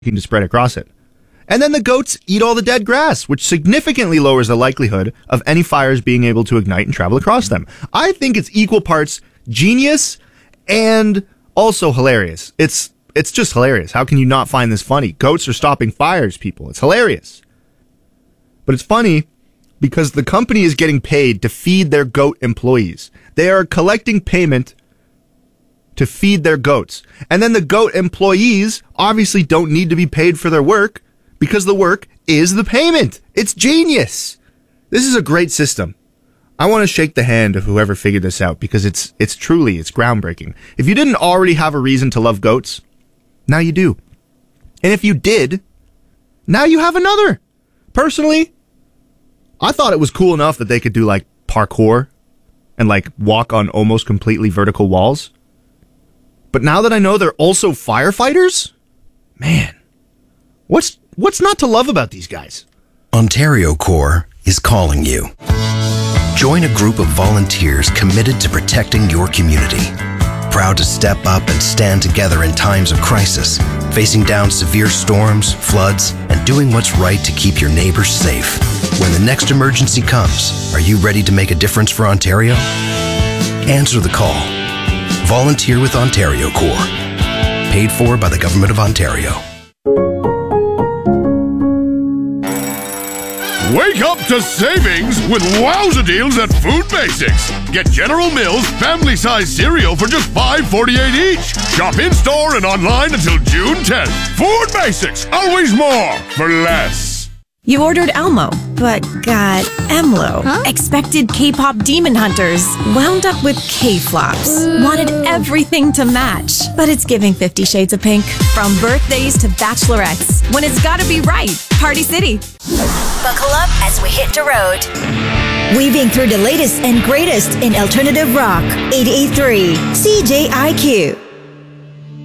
you can just spread across it. And then the goats eat all the dead grass, which significantly lowers the likelihood of any fires being able to ignite and travel across them. I think it's equal parts genius and also hilarious. It's just hilarious. How can you not find this funny? Goats are stopping fires, people. It's hilarious. But it's funny because the company is getting paid to feed their goat employees. They are collecting payment to feed their goats. And then the goat employees obviously don't need to be paid for their work because the work is the payment. It's genius. This is a great system. I want to shake the hand of whoever figured this out because it's groundbreaking. If you didn't already have a reason to love goats, now you do. And if you did, now you have another. Personally, I thought it was cool enough that they could do like parkour and like walk on almost completely vertical walls. But now that I know they're also firefighters, man, what's not to love about these guys? Ontario Corps is calling you. Join a group of volunteers committed to protecting your community. Proud to step up and stand together in times of crisis, facing down severe storms, floods, and doing what's right to keep your neighbors safe. When the next emergency comes, are you ready to make a difference for Ontario? Answer the call. Volunteer with Ontario Corps. Paid for by the Government of Ontario. Wake up to savings with wowza deals at Food Basics. Get General Mills family-size cereal for just $5.48 each. Shop in-store and online until June 10th. Food Basics, always more for less. You ordered Elmo, but got Emlo. Huh? Expected K-pop demon hunters, wound up with K-flops. Wanted everything to match, but it's giving 50 Shades of Pink. From birthdays to bachelorettes, when it's gotta be right, Party City. Buckle up as we hit the road. Weaving through the latest and greatest in alternative rock. 88.3 CJIQ.